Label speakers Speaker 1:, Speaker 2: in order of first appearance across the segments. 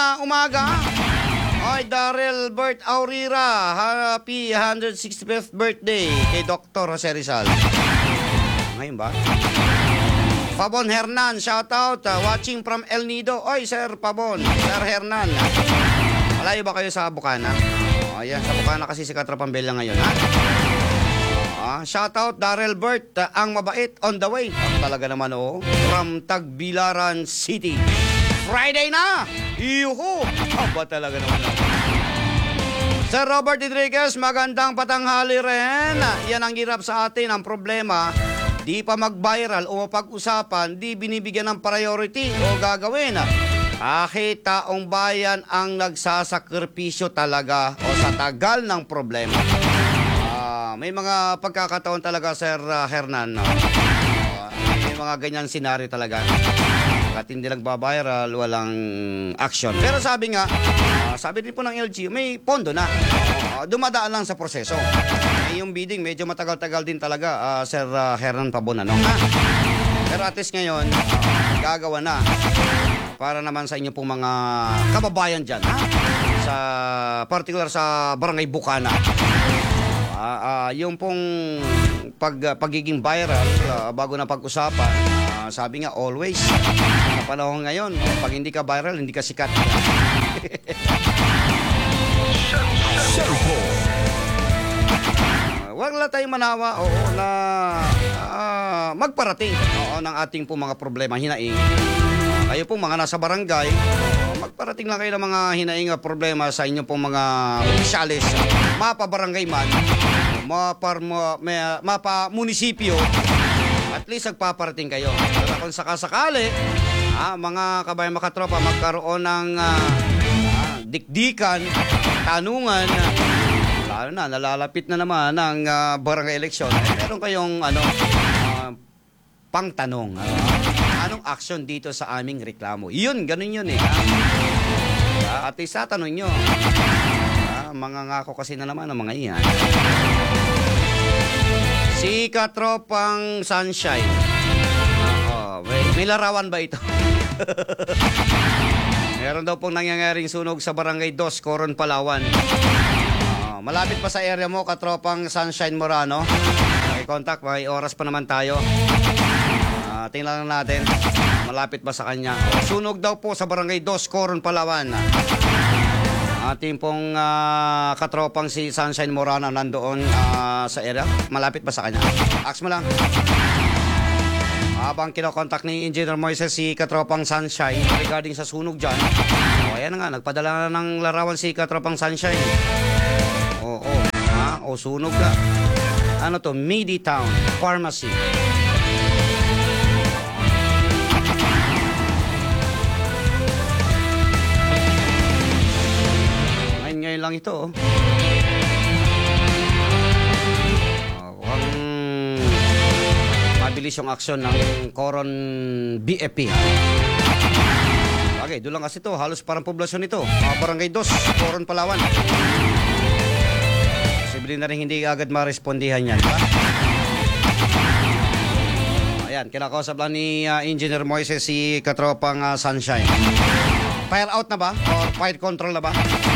Speaker 1: umaga. Ay, Daryl Bert Aurira, happy 165th birthday kay Dr. Jose Rizal. Ngayon ba? Pabon Hernan, shoutout, watching from El Nido. Oy, Sir Pabon, Sir Hernan. Malayo ba kayo sa Bukana? Ayan, sa Bukana kasi si Katrapambela ngayon, ha? Shoutout, Daryl Bert, ang mabait on the way. Talaga naman, from Tagbilaran City. Friday na! Yuhu! Aba talaga naman. Sir Robert Rodriguez, magandang patanghali rin. Yan ang hirap sa atin. Ang problema, di pa mag-viral o mapag-usapan, di binibigyan ng priority o gagawin. Kahit taong bayan ang nagsasakripisyo talaga o sa tagal ng problema. May mga pagkakataon talaga, Sir Hernan. May mga ganyan senaryo talaga. At hindi nagbabiral, walang action. Pero sabi nga, sabi din po ng LGU, may pondo na. Dumadaan lang sa proseso. Yung bidding, medyo matagal-tagal din talaga, Sir Hernan Pabon, ano? Pero at least ngayon, gagawa na. Para naman sa inyo pong mga kababayan dyan, ha? Sa, particular sa Barangay Bukana. Yung pong pagiging viral, bago na pag-usapan, sabi nga, always. Sa panahon ngayon, pag hindi ka viral, hindi ka sikat. Wag lang tayong manawa, na magparating ng ating pong mga problema, hinaing. Kayo pong mga nasa barangay, magparating lang kayo ng mga hinaing problema sa inyong pong mga opisyalis, mapa-barangay man, mapa-munisipyo, at least nagpaparating kayo. Pero kung sakasakali, mga kabayan makatropa, magkaroon ng dikdikan, tanungan, lalo na, nalalapit na naman ng barangay election. Meron kayong pangtanong. Anong action dito sa aming reklamo? Yun, ganun yun eh. At least tatanong nyo. Mga ngako kasi na naman ang mga iyan. Si Katropang Sunshine. May larawan ba ito? Meron daw pong nangyayaring sunog sa Barangay 2, Coron, Palawan. Malapit pa sa area mo, Katropang Sunshine Morano. May contact, may oras pa naman tayo. Tingnan lang natin. Malapit ba sa kanya? Sunog daw po sa Barangay 2, Coron, Palawan. Ating pong katropang si Sunshine Morano nandoon sa area. Malapit ba sa kanya? Ask mo lang. Habang kinokontak ni Engineer Moises si katropang Sunshine regarding sa sunog dyan. Ayan na nga, nagpadala na ng larawan si katropang Sunshine. Sunog ka. Ano to? Midi Town Pharmacy. Ngayon lang ito. Mukhang mabilis yung aksyon ng Coron BFP. Okay, doon lang kasi ito. Halos parang poblasyon ito. Barangay 2, Coron, Palawan. Posible na rin hindi agad marespondihan yan. Diba? Ayan, kinakausap lang ni Engineer Moises si katropang Sunshine. Fire out na ba? Or fire control na ba?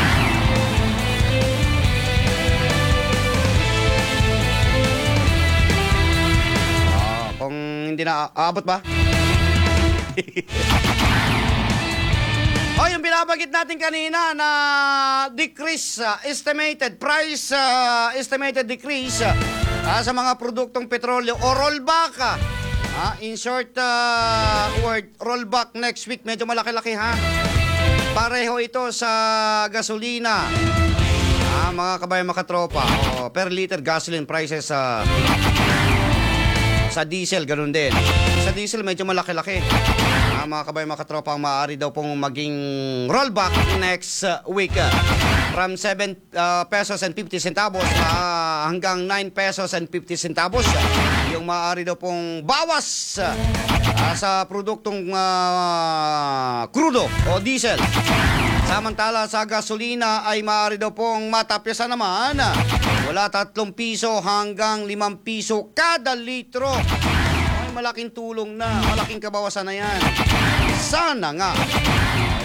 Speaker 1: Kung hindi na aabot ba? Yung binabagit natin kanina na decrease, estimated price, estimated decrease sa mga produktong petrolyo o rollback. In short word, rollback next week. Medyo malaki-laki ha. Pareho ito sa gasolina. Mga kabayan makatropa. Per liter gasoline prices sa diesel, ganun din. Sa diesel, medyo malaki-laki. Mga kabayan makatropa, ang maaari daw pong maging rollback next week. From 7 pesos and 50 centavos hanggang 9 pesos and 50 centavos. Yung maaari daw pong bawas sa produktong crudo o diesel. Samantala sa gasolina ay maaari daw pong matapyasan naman wala 3 piso hanggang 5 piso kada litro. Ay, malaking tulong na, malaking kabawasan na yan. Sana nga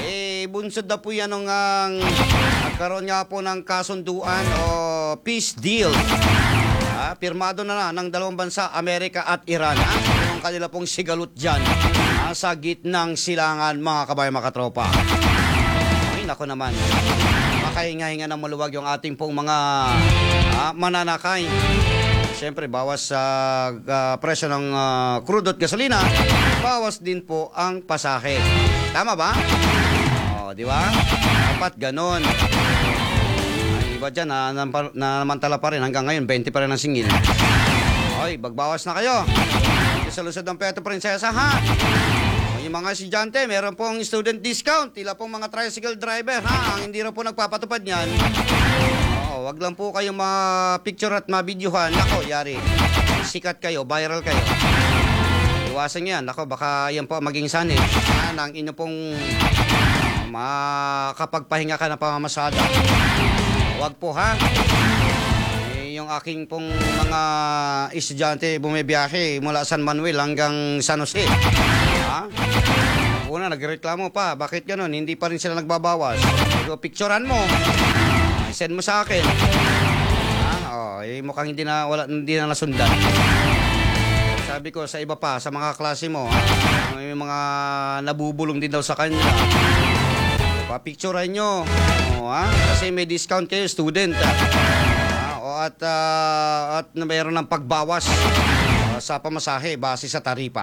Speaker 1: bunsod na po yan ng nagkaroon nga po ng kasunduan o peace deal. Pirmado na ng dalawang bansa, Amerika at Iran. Yung kanila pong sigalot dyan sa gitnang silangan, mga kabayan, mga katropa. Ay, nako naman. Makahinga-hinga ng maluwag yung ating pong mga mananakay. Siyempre, bawas sa presyo ng crude at gasolina, bawas din po ang pasahe. Tama ba? O, di ba? Dapat ganon. Iba dyan, namantala pa rin. Hanggang ngayon, 20 pa rin ang singil. Oy, bagbawas na kayo. Sa lusod ng Puerto Princesa, ha? O, yung mga estudyante, meron pong student discount. Tila pong mga tricycle driver, ha? Ang hindi rin po nagpapatupad niyan. O, wag lang po kayong ma-picture at ma-videohan. Ako, yari. Sikat kayo, viral kayo. Iwasan yan. Ako, baka yan po maging sanib. Ng inyo pong makapagpahinga ka na pamamasada. Wag po, ha? Yung aking pong mga estudyante bumibiyahe mula San Manuel hanggang San Jose. Ha? Una, nagreklamo pa. Bakit ganun? Hindi pa rin sila nagbabawas. Picturean mo. Send mo sa akin. Mukhang hindi na nasundan. Sabi ko sa iba pa, sa mga klase mo, may mga nabubulong din daw sa kanya. Papicturean nyo. Kasi may discount kayo, student. At mayroon ng pagbawas sa pamasahe base sa taripa.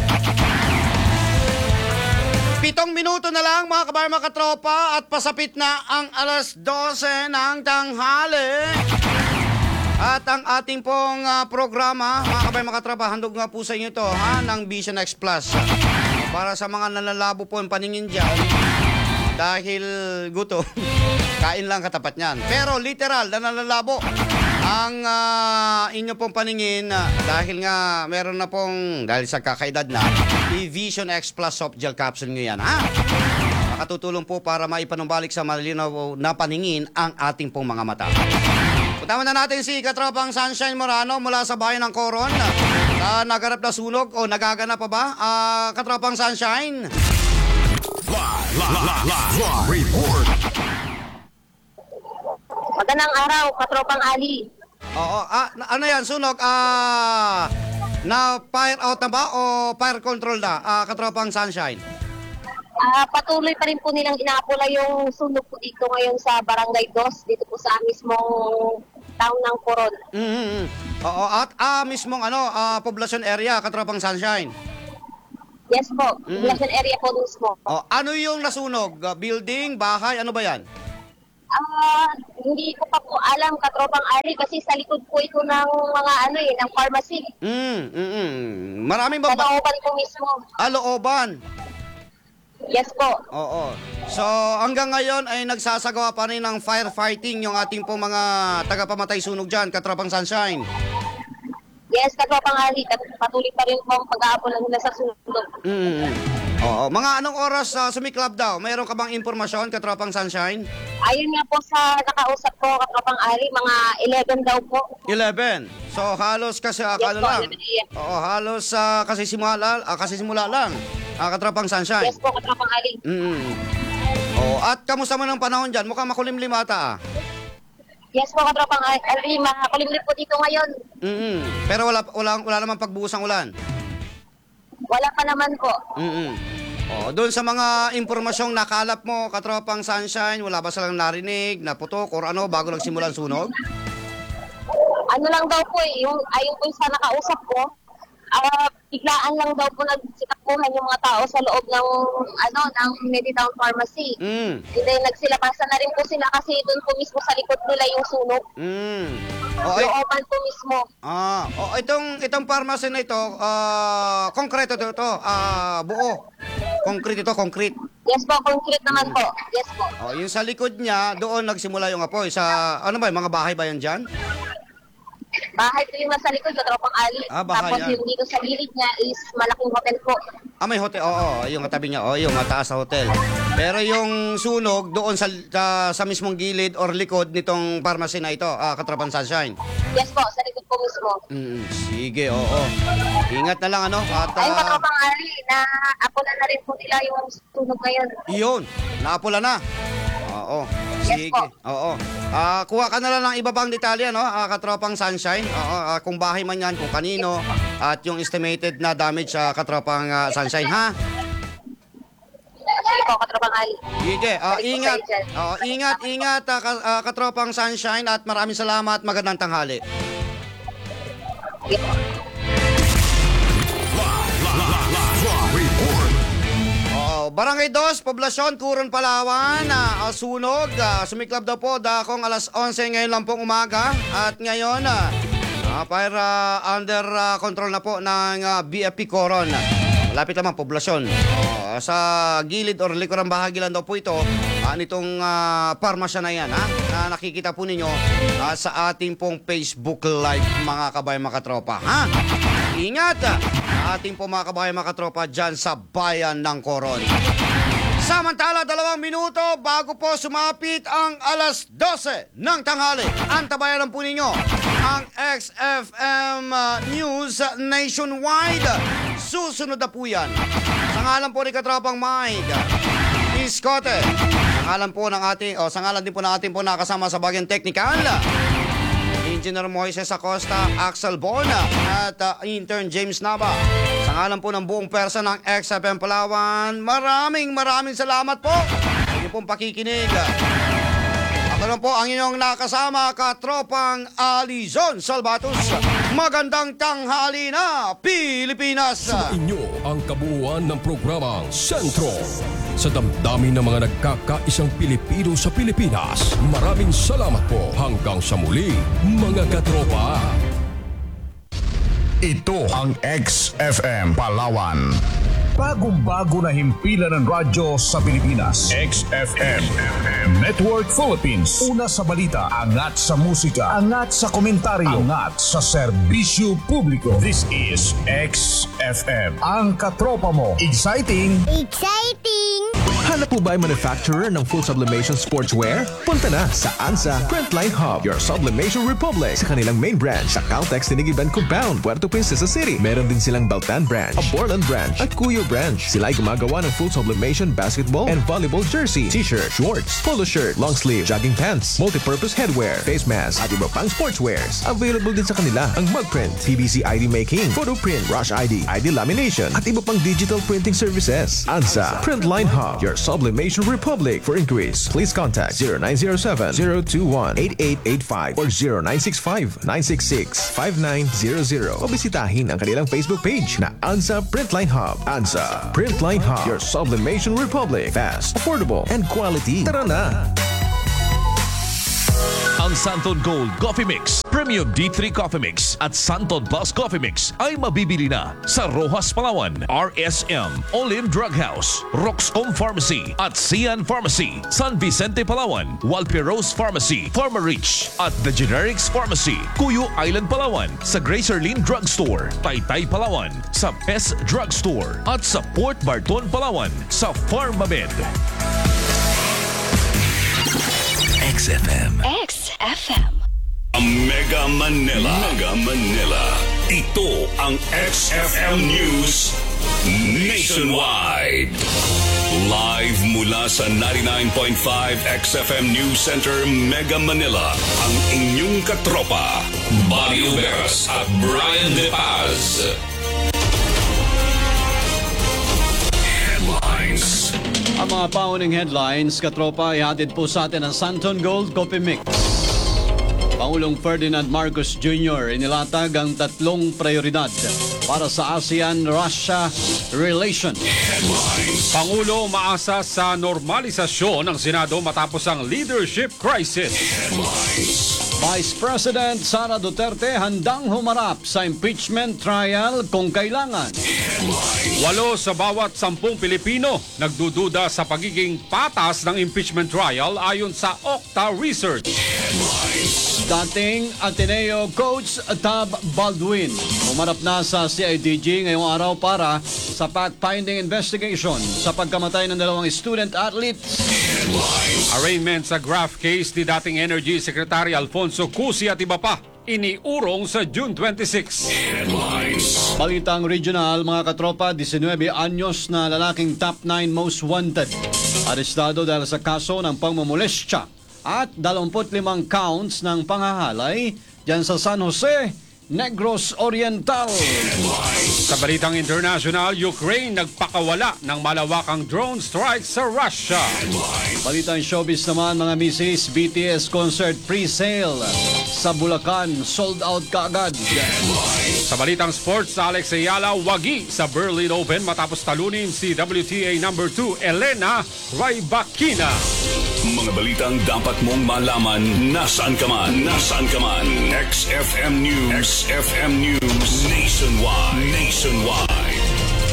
Speaker 1: 7 minuto na lang, mga kabayan, mga katropa, at pasapit na ang alas 12 ng tanghali. At ang ating pong programa, mga kabayan, mga katropa, handog nga po sa inyo ito, ng Vision X Plus. Para sa mga nalalabo po ang paningin dyan, dahil guto, kain lang katapat niyan. Pero literal, nalalabo ang inyo pong paningin dahil nga meron na pong, dahil sa kakaedad na, Vision X Plus Soft Gel Capsule nyo yan. Makatutulong po para maipanumbalik sa malinaw na paningin ang ating pong mga mata. Puntahan na natin si Katropang Sunshine Morano mula sa bayan ng Coron. Naganap na sunog o nagaganap pa ba? Katropang Sunshine?
Speaker 2: Live report.
Speaker 3: Magandang araw, Katropang Ali.
Speaker 1: Oo, ano yan, sunog? Na fire out na ba o fire control na, Katropang Sunshine?
Speaker 3: Patuloy pa rin po nilang inaapula yung sunog po dito ngayon sa Barangay Dos, dito po sa mismong town ng Coron.
Speaker 1: Oo, at mismong poblasyon area, Katropang Sunshine.
Speaker 3: Yes po, population area po mismo.
Speaker 1: Ano yung nasunog? Building, bahay, ano ba yan?
Speaker 3: Hindi ko pa po alam, Katropang Ali, kasi sa likod po ito ng mga ng pharmacy.
Speaker 1: Maraming ba?
Speaker 3: Sa looban po mismo.
Speaker 1: Looban.
Speaker 3: Yes po.
Speaker 1: Oo. So, hanggang ngayon ay nagsasagawa pa rin ng firefighting yung ating pong mga tagapamatay sunog dyan, Katropang Sunshine.
Speaker 3: Yes, Katropang Ali, patuloy pa rin po ang pag-aapula nila sa sunog.
Speaker 1: Oo. Mga anong oras sumiklab daw? Mayroon ka bang impormasyon, Katropang Sunshine?
Speaker 3: Ayun nga po sa nakausap ko, Katropang Ali, mga 11 daw po.
Speaker 1: 11. So, halos kasi
Speaker 3: Yes po,
Speaker 1: lang.
Speaker 3: 11 a.m.
Speaker 1: Oo, halos kasi simula lang. Katropang Sunshine.
Speaker 3: Yes po, Katropang Ali.
Speaker 1: At kamusta mo ng panahon dyan? Mukhang makulimlim ata.
Speaker 3: Yes po, Katropang Ali, makakulimlim po dito ngayon.
Speaker 1: Pero wala namang pagbuhos ng ulan.
Speaker 3: Wala pa naman po.
Speaker 1: Doon sa mga impormasyong nakalap mo, Katropang Sunshine, wala ba silang narinig, naputok, or bago nagsimula ang sunog?
Speaker 3: Ano lang daw po ayon po sa nakausap ko, biglaan lang daw po nagsitakbuhan yung mga tao sa loob ng Meditown Pharmacy. And then nagsilabasan na rin po sila kasi doon po mismo sa likod nila yung sunog. Looban po mismo.
Speaker 1: Itong pharmacy na ito, konkreto ito, buo. Concrete.
Speaker 3: Yes po, concrete naman po. Yes po.
Speaker 1: Yung sa likod niya, doon nagsimula yung apoy. Sa, mga bahay ba yan dyan?
Speaker 3: Bahay ko yung nasa likod, Katropang Ali.
Speaker 1: Bahay
Speaker 3: Tapos
Speaker 1: yan.
Speaker 3: yung dito sa gilid niya is malaking hotel po.
Speaker 1: May hotel. Oo, yung katabi niya. Yung mataas sa hotel. Pero yung sunog doon sa mismong gilid or likod nitong pharmacy na ito, Katropang Sunshine.
Speaker 3: Yes po, sa likod po mismo.
Speaker 1: Sige, oo. Ingat na lang, ano? At,
Speaker 3: Ayun, Katropang Ali, na-apulan na rin po nila yung sunog ngayon.
Speaker 1: Iyon, naapula na. Oo.
Speaker 3: Yes
Speaker 1: Sige.
Speaker 3: po.
Speaker 1: Oo. Kuha ka na lang ng iba pang detalye, no? Katropang Sunshine. Oo, kung bahay man yan, kung kanino, at yung estimated na damage sa Katropang Sunshine, ha?
Speaker 3: Sige po, Katropang Ali.
Speaker 1: Sige, ingat. Ingat, Katropang Sunshine, at maraming salamat. Magandang tanghali.
Speaker 3: Sige po.
Speaker 1: Barangay 2, Poblasyon, Coron, Palawan, sunog, sumiklab daw po dakong alas 11 ngayon lang pong umaga at ngayon para under control na po ng BFP Coron. Lapit naman, Poblasyon. Sa gilid or likurang bahagi lang daw po ito nitong parmasya na yan, na nakikita po ninyo sa ating pong Facebook Live, mga kabayan, mga katropa. Ingat sa ating po mga kabayan, mga katropa dyan sa bayan ng Coron. Samantala, 2 minuto bago po sumapit ang alas 12 ng tanghali. Antabayan lang po ninyo ang XFM News Nationwide. Susunod na po yan. Sa ngalan po ni Katropang Mike Iskote. Sa ngalan din po ng ating po nakasama sa bagyang technical, Engineer Moises Acosta, Axel Bona, at Intern James Nava. Sa ngalan po ng buong persa ng XFM Palawan, maraming salamat po sa inyong pong pakikinig. Ako naman po ang inyong nakasama, Katropang Alizon Salvatos. Magandang tanghali na, Pilipinas!
Speaker 2: Sa inyo ang kabuuan ng programang Sentro. Sa damdamin ng mga nagkakaisang Pilipino sa Pilipinas, maraming salamat po hanggang sa muli, mga katropa.
Speaker 4: Ito ang XFM Palawan. Bagong-bago na himpilan ng radyo sa Pilipinas. XFM Network Philippines. Una sa balita, angat sa musika, angat sa komentaryo, angat sa serbisyo publiko. This is XFM. Ang katropa mo. Exciting!
Speaker 5: Hanap po ba ay manufacturer ng full sublimation sportswear? Punta na sa ANSA Printline Hub, your sublimation republic. Sa kanilang main branch sa Caltex Tinigiban Compound, Puerto Princesa City. Meron din silang Baltan branch, a Borland branch, at Cuyo branch. Sila ay gumagawa ng full sublimation basketball and volleyball jersey, t-shirt, shorts, polo shirt, long sleeve, jogging pants, multi-purpose headwear, face mask, at iba pang sportswears. Available din sa kanila ang mug print, PVC ID making, photo print, rush ID, ID lamination, at iba pang digital printing services. ANSA Printline Hub, your sublimation republic. For inquiries, please contact 0907-021-8885 or 0965-966-5900 o bisitahin ang kanilang Facebook page na ANSA Printline Hub. ANSA Printline Hub, your sublimation republic. Fast, affordable, and quality. Tara na!
Speaker 6: Ang Santon Gold Coffee Mix, Premium D3 Coffee Mix at Santon Plus Coffee Mix ay mabibili na sa Rojas Palawan, RSM, Olim Drug House, Roxcom Pharmacy at Sian Pharmacy, San Vicente Palawan, Walperos Pharmacy, Pharmarich at The Generics Pharmacy, Cuyo Island Palawan, sa Gracerlin Drug Store, Taytay Palawan, sa Best Drug Store at sa Port Barton Palawan, sa Pharmamed.
Speaker 7: XFM.
Speaker 4: Mega Manila. Ito ang XFM News Nationwide. Live mula sa 99.5 XFM News Center, Mega Manila. Ang inyong katropa, Bobby Uberas at Brian De Paz. Headlines.
Speaker 8: Ang mga pauning headlines, katropa, ihatid po sa atin ang Santon Gold Coffee Mix. Pangulong Ferdinand Marcos Jr. inilatag ang 3 prioridad para sa ASEAN-Russia relation.
Speaker 9: Pangulo umaasa sa normalisasyon ng Senado matapos ang leadership crisis.
Speaker 8: Vice President Sara Duterte handang humarap sa impeachment trial kung kailangan.
Speaker 9: 8 sa bawat 10 Pilipino nagdududa sa pagiging patas ng impeachment trial ayon sa Okta Research.
Speaker 8: Dating Ateneo coach Tab Baldwin humarap na sa CIDG ngayong araw para sa fact-finding investigation sa pagkamatay ng 2 student athletes.
Speaker 9: Arraignment sa graft case ni dating Energy Secretary Alfonso Cusi at iba pa iniurong sa June 26.
Speaker 8: Balitang regional, mga katropa, 19 anyos na lalaking top 9 most wanted. Arestado dahil sa kaso ng pangmomolestya at 25 counts ng panghahalay dyan sa San Jose, Negros Oriental.
Speaker 9: Sa balitang international, Ukraine nagpakawala ng malawakang drone strike sa Russia.
Speaker 8: Balitang showbiz naman, mga misis, BTS concert pre-sale sa Bulacan, sold out kaagad.
Speaker 9: Sa balitang sports, Alex Ayala wagi sa Berlin Open matapos talunin si WTA No. 2 Elena Rybakina.
Speaker 4: Mga balitang dapat mong malaman nasaan ka man. Nasaan ka man. XFM News. XFM News. Nationwide.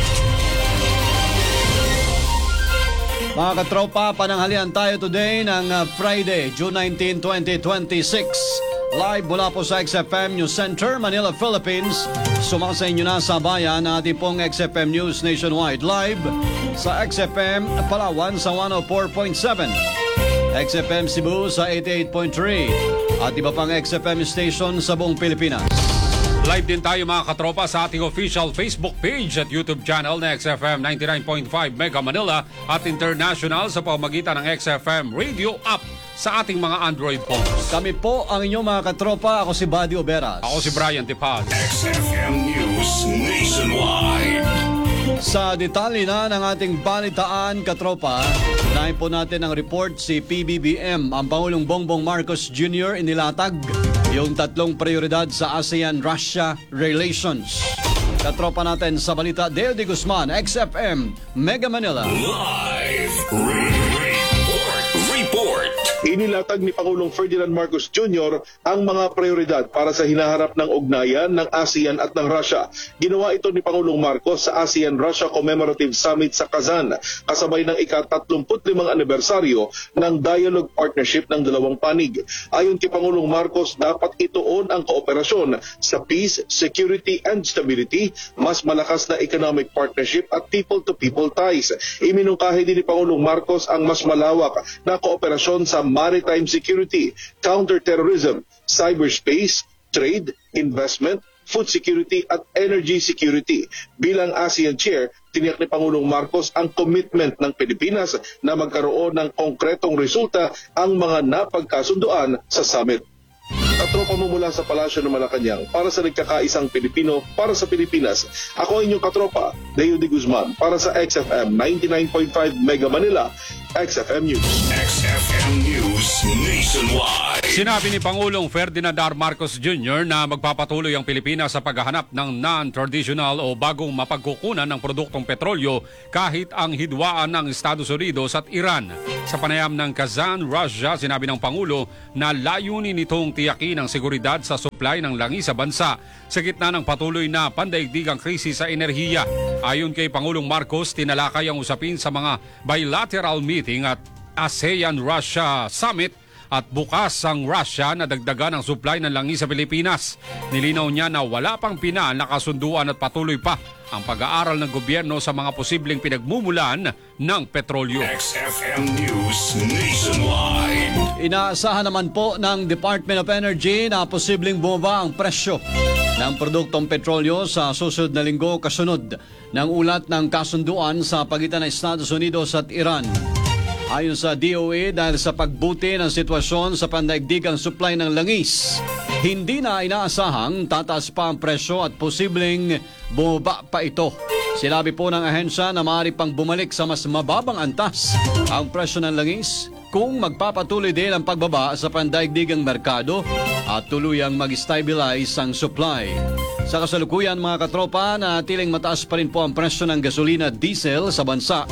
Speaker 8: Mga katropa, pananghalian tayo today ng Friday, June 19, 2026. Live mula po sa XFM News Center, Manila, Philippines. Sumasa inyo na sa bayan na ating pong XFM News Nationwide. Live sa XFM Palawan sa 104.7. XFM Cebu sa 88.3. At iba pang XFM station sa buong Pilipinas.
Speaker 9: Live din tayo mga katropa sa ating official Facebook page at YouTube channel na XFM 99.5 Mega Manila at international sa pamamagitan ng XFM Radio app sa ating mga Android phones.
Speaker 8: Kami po ang inyong mga katropa. Ako si Buddy Oberas.
Speaker 9: Ako si Brian Tipaz.
Speaker 4: XFM News Nationwide.
Speaker 8: Sa detalye na ng ating balitaan, katropa, unahin po natin ang report si PBBM. Ang Pangulong Bongbong Marcos Jr. inilatag yung 3 prioridad sa ASEAN-Russia relations. Katropa natin sa balita, Deo de Guzman, XFM, Mega Manila.
Speaker 4: Live report.
Speaker 7: Inilatag ni Pangulong Ferdinand Marcos Jr. ang mga prioridad para sa hinaharap ng ugnayan ng ASEAN at ng Russia. Ginawa ito ni Pangulong Marcos sa ASEAN-Russia Commemorative Summit sa Kazan, kasabay ng ika-35 anibersaryo ng Dialogue Partnership ng dalawang panig. Ayon kay Pangulong Marcos, dapat ituon ang kooperasyon sa peace, security, and stability, mas malakas na economic partnership at people-to-people ties. Iminungkahi din ni Pangulong Marcos ang mas malawak na kooperasyon sa maritime security, counter-terrorism, cyberspace, trade, investment, food security at energy security. Bilang ASEAN Chair, tiniyak ni Pangulong Marcos ang commitment ng Pilipinas na magkaroon ng konkretong resulta ang mga napagkasunduan sa summit. Katropa mo mula sa Palasyo ng Malacanang para sa nagkakaisang Pilipino para sa Pilipinas. Ako ang inyong katropa, Deo de Guzman, para sa XFM 99.5 Mega Manila, XFM News.
Speaker 4: XFM News Nationwide.
Speaker 9: Sinabi ni Pangulong Ferdinand R. Marcos Jr. na magpapatuloy ang Pilipinas sa paghahanap ng non-traditional o bagong mapagkukunan ng produktong petrolyo kahit ang hidwaan ng Estados Unidos at Iran. Sa panayam ng Kazan, Russia, sinabi ng Pangulo na layunin nitong tiyakin ang seguridad sa supply ng langis sa bansa sa gitna ng patuloy na pandaigdigang krisis sa enerhiya. Ayon kay Pangulong Marcos, tinalakay ang usapin sa mga bilateral meeting at ASEAN-Russia Summit at bukas ang Russia na dagdagan ang supply ng langis sa Pilipinas. Nilinaw niya na wala pang pinakasunduan at patuloy pa ang pag-aaral ng gobyerno sa mga posibleng pinagmumulan ng petrolyo.
Speaker 4: XFM News Nationwide.
Speaker 8: Inaasahan naman po ng Department of Energy na posibleng bumaba ang presyo ng produktong petrolyo sa susunod na linggo kasunod ng ulat ng kasunduan sa pagitan ng Estados Unidos at Iran. Ayon sa DOE, dahil sa pagbuti ng sitwasyon sa pandaigdigang supply ng langis, hindi na inaasahang tataas pa ang presyo at posibleng bumaba pa ito. Sinabi po ng ahensya na maaari pang bumalik sa mas mababang antas ang presyo ng langis kung magpapatuloy din ang pagbaba sa pandaigdigang merkado at tuluyang mag-stabilize ang supply. Sa kasalukuyan mga katropa, natiling mataas pa rin po ang presyo ng gasolina at diesel sa bansa.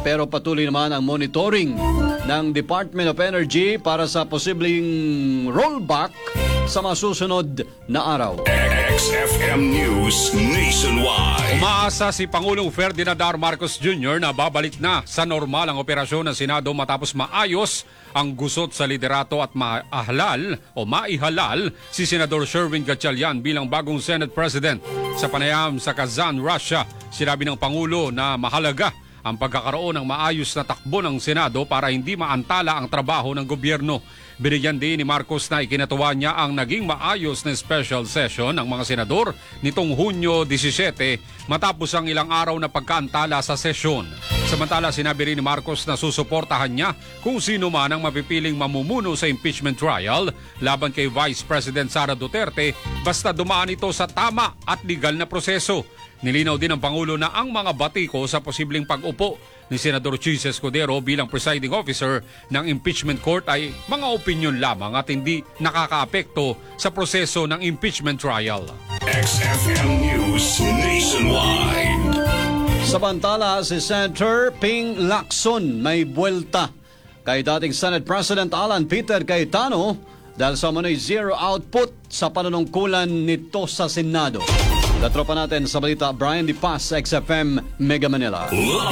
Speaker 8: pero patuloy naman ang monitoring ng Department of Energy para sa posibleng rollback sa masusunod na araw.
Speaker 4: XFM News Nationwide.
Speaker 9: Umaasa si Pangulong Ferdinand R. Marcos Jr. na babalik na sa normal ang operasyon ng Senado matapos maayos ang gusot sa liderato at maihalal si Senador Sherwin Gatchalian bilang bagong Senate President. Sa panayam sa Kazan, Russia, sinabi ng Pangulo na mahalaga ang pagkakaroon ng maayos na takbo ng Senado para hindi maantala ang trabaho ng gobyerno. Binigyan din ni Marcos na ikinatuwa niya ang naging maayos na special session ng mga senador nitong Hunyo 17 matapos ang ilang araw na pagkaantala sa sesyon. Samantala, sinabi rin ni Marcos na susuportahan niya kung sino man ang mapipiling mamumuno sa impeachment trial laban kay Vice President Sara Duterte basta dumaan ito sa tama at legal na proseso. Nilinaw din ng Pangulo na ang mga batiko sa posibleng pag-upo ni Senador Chis Escudero bilang presiding officer ng impeachment court ay mga opinyon lamang at hindi nakakaapekto sa proseso ng impeachment trial.
Speaker 4: XFM News Nationwide.
Speaker 8: Samantala, si Senator Ping Lacson may buwelta kay dating Senate President Alan Peter Cayetano dahil sa manoy zero output sa panunungkulan nito sa Senado. Katropa natin sa balita, Brian Di Paz, XFM Mega Manila.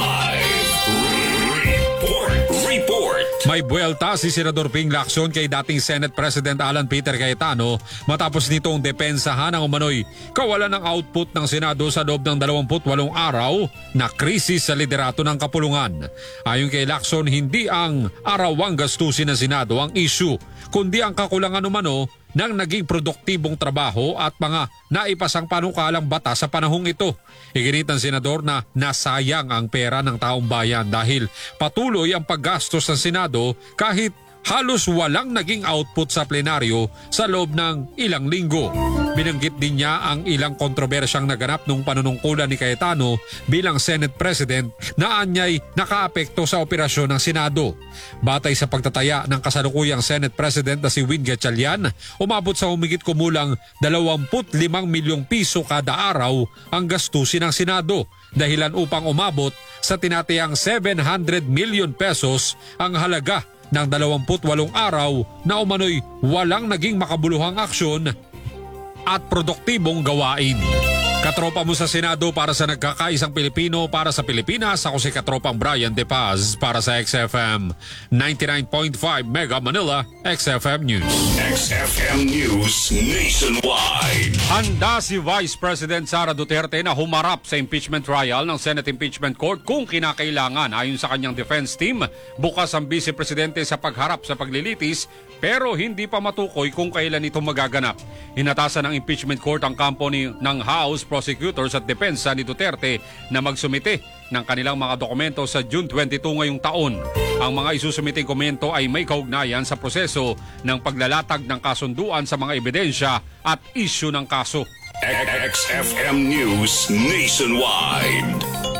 Speaker 4: Report.
Speaker 9: May buwelta si Senador Ping Lacson kay dating Senate President Alan Peter Cayetano matapos nitong depensahan ang umano'y kawalan ng output ng Senado sa loob ng 28 araw na krisis sa liderato ng kapulungan. Ayon kay Lacson, hindi ang arawang gastusin ng Senado ang issue, kundi ang kakulangan umano ng naging produktibong trabaho at mga naipasang panukalang batas sa panahong ito. Iginit ng senador na nasayang ang pera ng taong bayan dahil patuloy ang paggastos ng Senado kahit halos walang naging output sa plenaryo sa loob ng ilang linggo. Binanggit din niya ang ilang kontrobersyang naganap nung panunungkulan ni Cayetano bilang Senate President na anyay nakaapekto sa operasyon ng Senado. Batay sa pagtataya ng kasalukuyang Senate President na si Win Gatchalian, umabot sa humigit kumulang 25 milyong piso kada araw ang gastusin ng Senado, dahilan upang umabot sa tinatayang 700 million pesos ang halaga ng 28 araw na umano'y walang naging makabuluhang aksyon at produktibong gawain. Katropa mo sa Senado para sa nagkakaisang Pilipino para sa Pilipinas. Ako si Katropang Brian De Paz para sa XFM 99.5 Mega Manila, XFM News.
Speaker 4: XFM News Nationwide.
Speaker 9: Handa si Vice President Sara Duterte na humarap sa impeachment trial ng Senate Impeachment Court kung kinakailangan. Ayon sa kanyang defense team, bukas ang Vice Presidente sa pagharap sa paglilitis pero hindi pa matukoy kung kailan ito magaganap. Hinatasan ng impeachment court ang kampo ng House prosecutors at depensa ni Duterte na magsumite ng kanilang mga dokumento sa June 22 ngayong taon. Ang mga isusumiting komento ay may kaugnayan sa proseso ng paglalatag ng kasunduan sa mga ebidensya at issue ng kaso.
Speaker 4: XFM News Nationwide.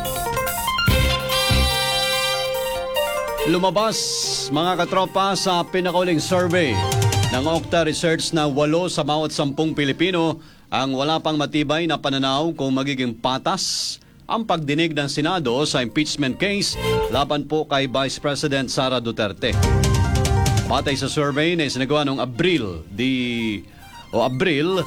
Speaker 8: Lumabas, mga katropa, sa pinakauling survey ng Okta Research na 8 sa bawat 10 Pilipino ang wala pang matibay na pananaw kung magiging patas ang pagdinig ng Senado sa impeachment case laban po kay Vice President Sara Duterte. Batay sa survey na isinagawa noong Abril